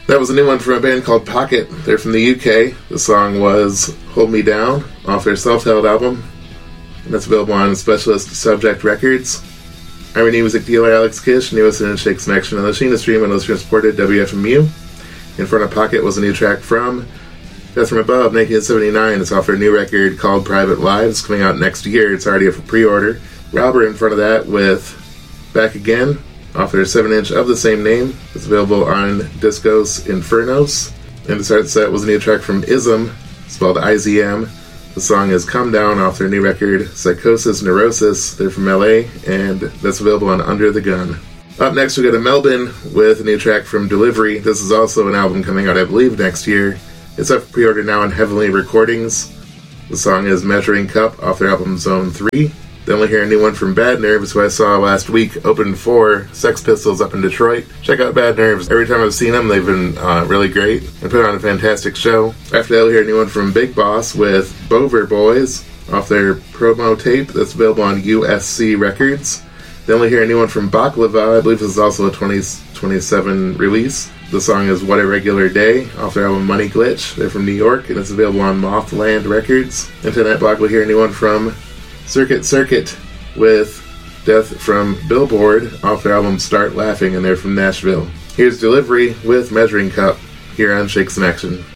That was a new one from a band called Pocket. They're from the UK. The song was Hold Me Down off their self-titled album. And that's available on Specialist Subject Records. I'm your music dealer, Alex Kish, newest in Shakes in Action on the Sheena Stream and listener supported WFMU. In front of Pocket was a new track from Death From Above, 1979. It's off their new record called Private Lives, coming out next year. It's already up for pre-order. Robber in front of that with Back Again, off their 7-inch of the same name. It's available on Discos Infernos. And to start the set was a new track from Ism, spelled IZM. The song is Come Down off their new record, Psychosis Neurosis. They're from LA, and that's available on Under the Gun. Up next we go to Melbourne with a new track from Delivery. This is also an album coming out, I believe, next year. It's up for pre-order now on Heavenly Recordings. The song is Measuring Cup off their album Zone 3. Then we'll hear a new one from Bad Nerves, who I saw last week open for Sex Pistols up in Detroit. Check out Bad Nerves. Every time I've seen them, they've been really great and put on a fantastic show. After that, we'll hear a new one from Big Boss with Bover Boys off their promo tape that's available on USC Records. Then we'll hear a new one from Baklava. I believe this is also a 2027 release. The song is What a Regular Day off their album Money Glitch. They're from New York, and it's available on Mothland Records. And tonight block, we'll hear a new one from Circuit with Death from Billboard off their album Start Laughing, and they're from Nashville. Here's Delivery with Measuring Cup here on Shakes in Action.